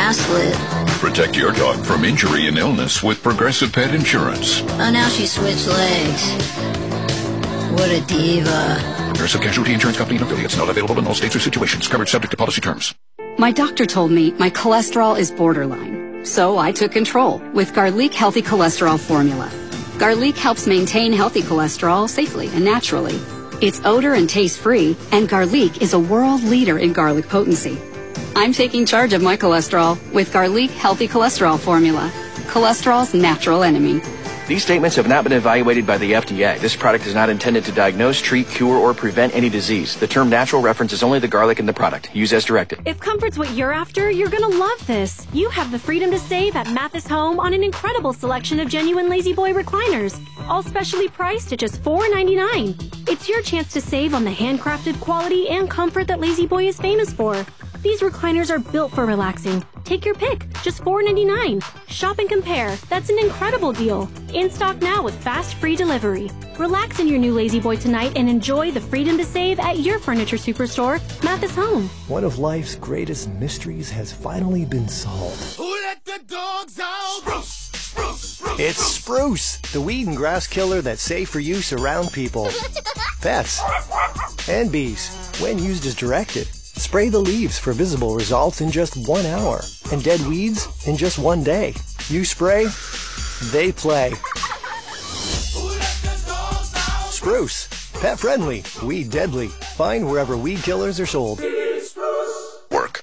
ass lit. Protect your dog from injury and illness with Progressive Pet Insurance. Oh, now she switched legs. What a diva. Progressive Casualty Insurance Company and affiliates. Not available in all states or situations. Coverage subject to policy terms. My doctor told me my cholesterol is borderline. So I took control with Garlic Healthy Cholesterol Formula. Garlic helps maintain healthy cholesterol safely and naturally. It's odor and taste-free, and Garlic is a world leader in garlic potency. I'm taking charge of my cholesterol with Garlic Healthy Cholesterol Formula. Cholesterol's natural enemy. These statements have not been evaluated by the FDA. This product is not intended to diagnose, treat, cure, or prevent any disease. The term natural references only the garlic in the product. Use as directed. If comfort's what you're after, you're going to love this. You have the freedom to save at Mathis Home on an incredible selection of genuine Lazy Boy recliners, all specially priced at just $4.99. It's your chance to save on the handcrafted quality and comfort that Lazy Boy is famous for. These recliners are built for relaxing. Take your pick, just $4.99. Shop and compare. That's an incredible deal. In stock now with fast, free delivery. Relax in your new Lazy Boy tonight and enjoy the freedom to save at your furniture superstore, Mathis Home. One of life's greatest mysteries has finally been solved. Who let the dogs out? Spruce, spruce, spruce. It's Spruce, the weed and grass killer that's safe for use around people, pets, and bees, when used as directed. Spray the leaves for visible results in just 1 hour, and dead weeds in just 1 day. You spray, they play. Spruce, pet friendly, weed deadly. Find wherever weed killers are sold. Work.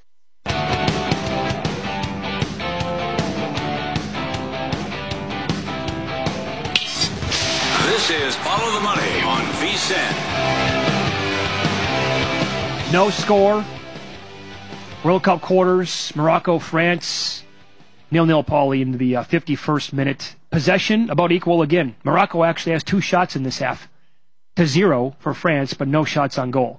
This is Follow the Money on VSiN. No score. World Cup quarters. Morocco, France. 0-0, Paulie, into the 51st minute. Possession, about equal again. Morocco actually has 2 shots in this half. To 0 for France, but no shots on goal.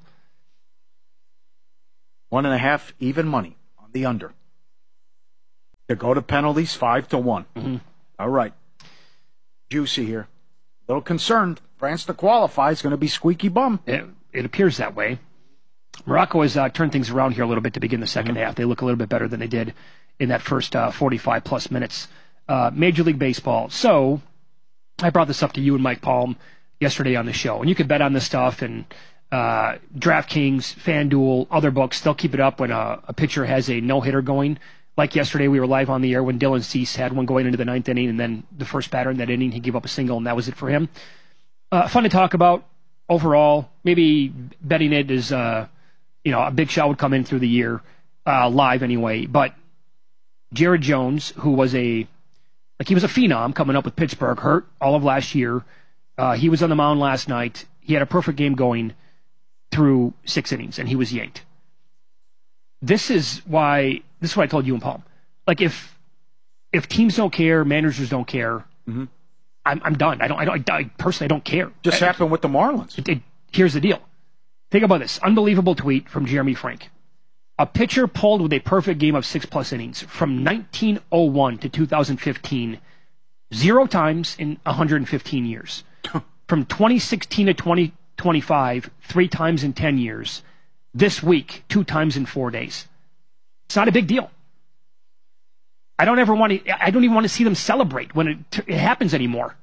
1.5 even money on the under. To go to penalties, 5-1. Mm-hmm. All right. Juicy here. A little concerned. France to qualify is going to be squeaky bum. It appears that way. Morocco has turned things around here a little bit to begin the second half. They look a little bit better than they did in that first 45-plus minutes. Major League Baseball. So I brought this up to you and Mike Palm yesterday on the show. And you can bet on this stuff. And DraftKings, FanDuel, other books, they'll keep it up when a pitcher has a no-hitter going. Like yesterday, we were live on the air when Dylan Cease had one going into the 9th inning, and then the first batter in that inning, he gave up a single, and that was it for him. Fun to talk about overall. Maybe betting it is... a big shot would come in through the year, live anyway. But Jared Jones, who was he was a phenom coming up with Pittsburgh, hurt all of last year. He was on the mound last night. He had a perfect game going through 6 innings, and he was yanked. This is what I told you and Palm. Like if teams don't care, managers don't care, mm-hmm. I'm done. I personally don't care. Just happened with the Marlins. Here's the deal. Think about this. Unbelievable tweet from Jeremy Frank. A pitcher pulled with a perfect game of 6+ innings from 1901 to 2015, 0 times in 115 years. From 2016 to 2025, 3 times in 10 years. This week, 2 times in 4 days. It's not a big deal. I don't even want to see them celebrate when it happens anymore.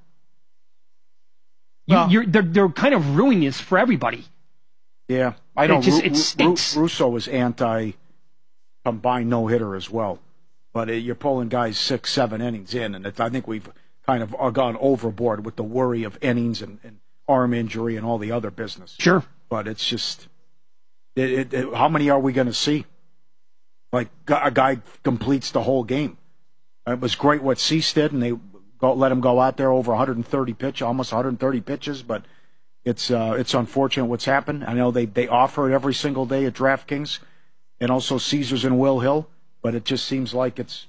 They're kind of ruining this for everybody. Yeah, I know. It stinks. Russo was anti-combined no-hitter as well. But you're pulling guys 6-7 innings in, and I think we've kind of gone overboard with the worry of innings and arm injury and all the other business. Sure. But it's just, how many are we going to see? Like, a guy completes the whole game. It was great what Cease did, and they let him go out there over 130 pitches, almost 130 pitches, but... It's unfortunate what's happened. I know they offer it every single day at DraftKings and also Caesars and Will Hill, but it just seems like it's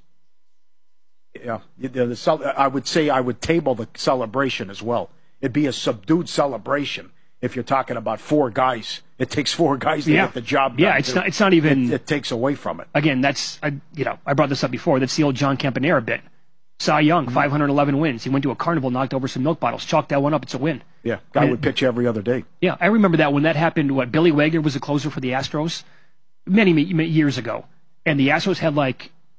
I would say I would table the celebration as well. It'd be a subdued celebration if you're talking about 4 guys. It takes 4 guys to get the job done. Yeah, it's not even. It takes away from it. Again, I brought this up before. That's the old John Campanera bit. Cy Young, 511 wins. He went to a carnival, knocked over some milk bottles, chalked that one up. It's a win. Yeah, guy would pitch every other day. Yeah, I remember that when that happened. Billy Wagner was a closer for the Astros many years ago, and the Astros had like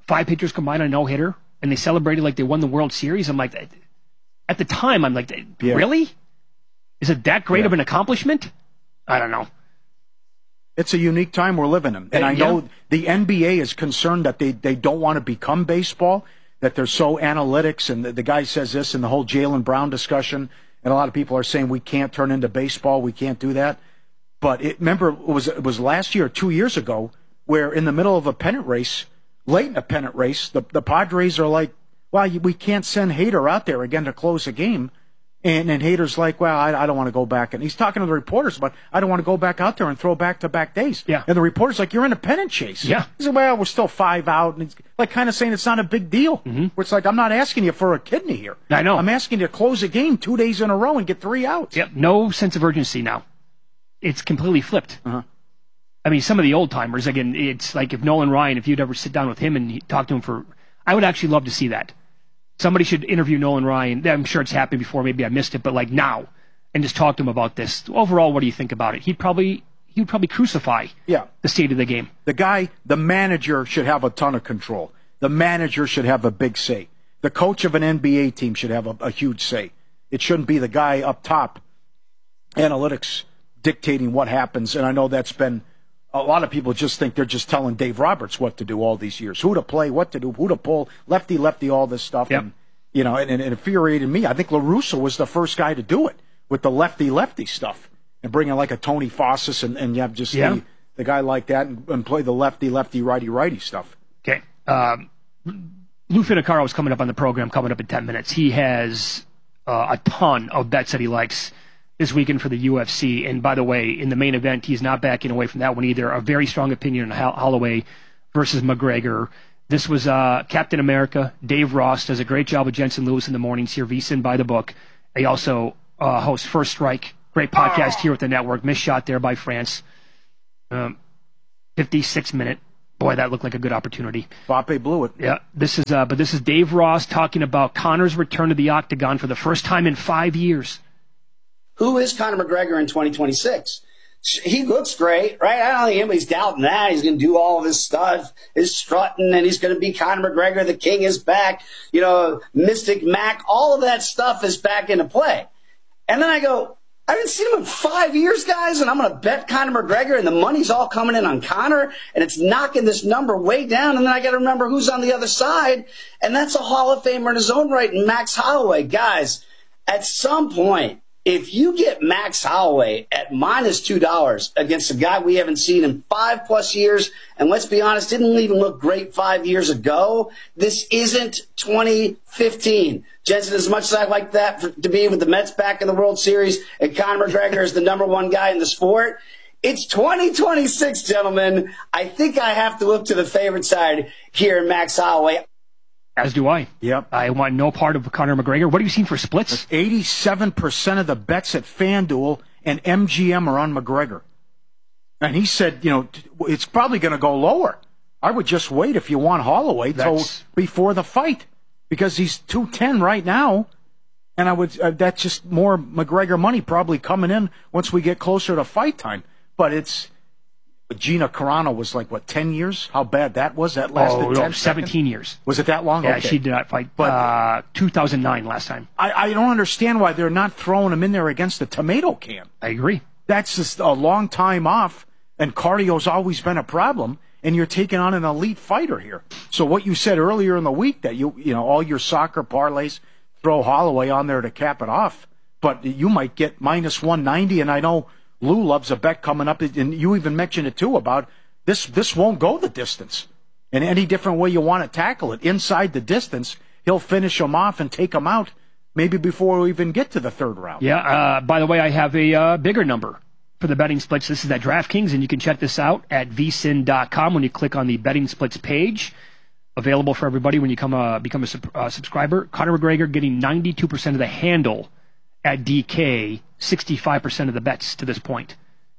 5 pitchers combined on a no-hitter, and they celebrated like they won the World Series. I'm like, at the time, I'm like, really? Is it that great of an accomplishment? I don't know. It's a unique time we're living in. And I know the NBA is concerned that they don't want to become baseball, that they're so analytics, and the guy says this, and the whole Jaylen Brown discussion, and a lot of people are saying we can't turn into baseball, we can't do that. But remember, it was last year, 2 years ago, where in the middle of a pennant race, late in a pennant race, the Padres are like, well, we can't send Hader out there again to close the game. And Hader's like, well, I don't want to go back. And he's talking to the reporters, but I don't want to go back out there and throw back-to-back days. Yeah. And the reporter's like, you're in a pennant chase. Yeah. He said, well, we're still 5 out. And he's like kind of saying it's not a big deal. Mm-hmm. Where it's like, I'm not asking you for a kidney here. I know. I'm asking you to close a game 2 days in a row and get 3 outs. Yep. No sense of urgency now. It's completely flipped. Uh-huh. I mean, some of the old-timers, again, it's like if Nolan Ryan, if you'd ever sit down with him and talk to him for... I would actually love to see that. Somebody should interview Nolan Ryan. I'm sure it's happened before. Maybe I missed it, but like now, and just talk to him about this. Overall, what do you think about it? He'd probably crucify the state of the game. The manager should have a ton of control. The manager should have a big say. The coach of an NBA team should have a huge say. It shouldn't be the guy up top, analytics, dictating what happens. And I know that's been... A lot of people just think they're just telling Dave Roberts what to do all these years, who to play, what to do, who to pull, lefty, all this stuff. Yep. And, and it infuriated me. I think La Russa was the first guy to do it with the lefty stuff and bring in like a Tony Fossis and you have just the guy like that and play the lefty, righty stuff. Okay. Lou Finicaro is coming up on the program coming up in 10 minutes. He has a ton of bets that he likes this weekend for the UFC. And by the way, in the main event, he's not backing away from that one either. A very strong opinion on Holloway versus McGregor. This was Captain America. Dave Ross does a great job with Jensen Lewis in the mornings here. VSiN by the book. They also host First Strike. Great podcast here with the network. Missed shot there by France. 56-minute. Boy, that looked like a good opportunity. Pape blew it. Yeah. This is Dave Ross talking about Conor's return to the octagon for the first time in 5 years. Who is Conor McGregor in 2026? He looks great, right? I don't think anybody's doubting that. He's going to do all of his stuff, his strutting, and he's going to be Conor McGregor. The king is back. Mystic Mac, all of that stuff is back into play. And then I go, I haven't seen him in 5 years, guys, and I'm going to bet Conor McGregor, and the money's all coming in on Conor, and it's knocking this number way down. And then I got to remember who's on the other side, and that's a Hall of Famer in his own right, Max Holloway. Guys, at some point, if you get Max Holloway at -$2 against a guy we haven't seen in 5+ years, and let's be honest, didn't even look great 5 years ago, this isn't 2015. Jensen, as much as I like that to be with the Mets back in the World Series and Conor McGregor is the number one guy in the sport, it's 2026, gentlemen. I think I have to look to the favorite side here in Max Holloway. As do I. Yep. I want no part of Conor McGregor. What have you seen for splits? 87% of the bets at FanDuel and MGM are on McGregor. And he said, it's probably going to go lower. I would just wait if you want Holloway till before the fight because he's 210 right now. And that's just more McGregor money probably coming in once we get closer to fight time. But Gina Carano was like, 10 years? How bad that was? That lasted 10 17 years. Was it that long? Yeah, okay. She did not fight. But 2009 last time. I don't understand why they're not throwing him in there against the tomato can. I agree. That's just a long time off, and cardio's always been a problem, and you're taking on an elite fighter here. So what you said earlier in the week, that all your soccer parlays, throw Holloway on there to cap it off, but you might get -190, and I know Lou loves a bet coming up, and you even mentioned it too about this won't go the distance. And any different way you want to tackle it, inside the distance, he'll finish him off and take him out maybe before we even get to the third round. Yeah, by the way, I have a bigger number for the betting splits. This is at DraftKings, and you can check this out at vsin.com when you click on the betting splits page. Available for everybody when you become a subscriber. Conor McGregor getting 92% of the handle at DK, 65% of the bets to this point.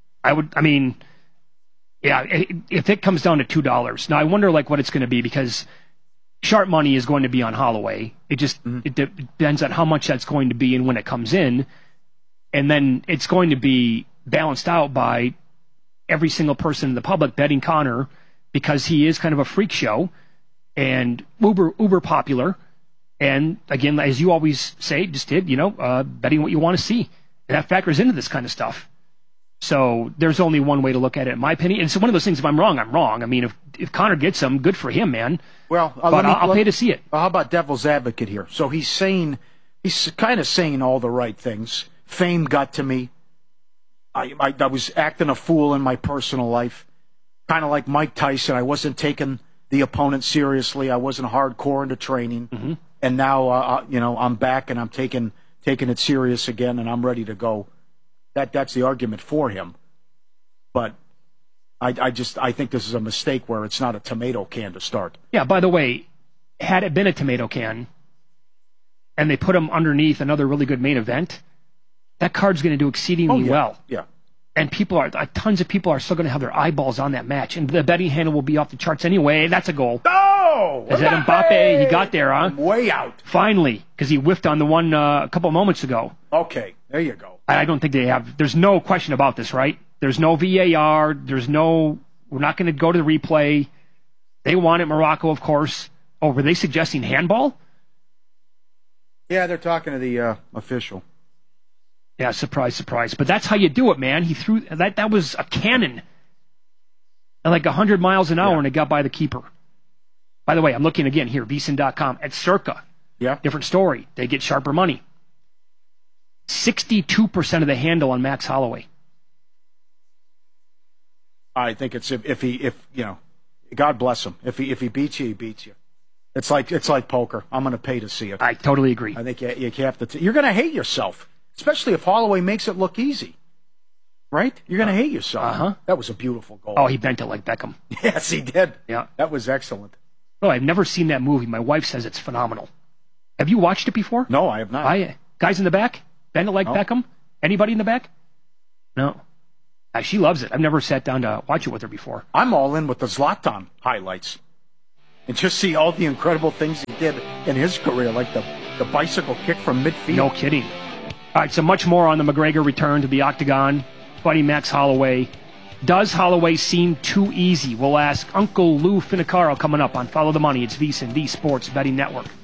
If it comes down to $2. Now, I wonder what it's going to be because sharp money is going to be on Holloway. It just it depends on how much that's going to be and when it comes in. And then it's going to be balanced out by every single person in the public betting Conor because he is kind of a freak show. and uber popular. And again, as you always say, just did, betting what you want to see. And that factors into this kind of stuff. So there's only one way to look at it, in my opinion. And so one of those things, if I'm wrong, I'm wrong. I mean, if Conor gets them, good for him, man. Well, I'll pay to see it. How about devil's advocate here? So he's kind of saying all the right things. Fame got to me. I was acting a fool in my personal life. Kind of like Mike Tyson. I wasn't taking the opponent seriously. I wasn't hardcore into training. Mm-hmm. And now, I'm back and I'm taking it serious again, and I'm ready to go. That's the argument for him. But I think this is a mistake where it's not a tomato can to start. Yeah, by the way, had it been a tomato can and they put him underneath another really good main event, that card's going to do exceedingly well. Yeah. And tons of people are still going to have their eyeballs on that match. And the betting handle will be off the charts anyway. That's a goal. Oh! Is that Mbappe? He got there, huh? I'm way out. Finally, because he whiffed on the one a couple moments ago. Okay, there you go. I don't think there's no question about this, right? There's no VAR. We're not going to go to the replay. They want it, Morocco, of course. Oh, were they suggesting handball? Yeah, they're talking to the official. Yeah, surprise, surprise. But that's how you do it, man. He threw that was a cannon at like 100 miles an hour, and it got by the keeper. By the way, I'm looking again here, VSiN.com at Circa. Yeah. Different story. They get sharper money. 62% of the handle on Max Holloway. I think it's if God bless him. If he beats you, he beats you. It's like poker. I'm going to pay to see it. I totally agree. I think you have to. You're going to hate yourself. Especially if Holloway makes it look easy. Right? You're going to hate yourself. Uh-huh. That was a beautiful goal. Oh, he bent it like Beckham. Yes, he did. Yeah. That was excellent. Oh, I've never seen that movie. My wife says it's phenomenal. Have you watched it before? No, I have not. Guys in the back? Bend it like Beckham? Anybody in the back? No. She loves it. I've never sat down to watch it with her before. I'm all in with the Zlatan highlights. And just see all the incredible things he did in his career, like the bicycle kick from midfield. No kidding. All right, so much more on the McGregor return to the octagon, fighting Max Holloway. Does Holloway seem too easy? We'll ask Uncle Lou Finicaro coming up on Follow the Money. It's VSiN, the Sports Betting Network.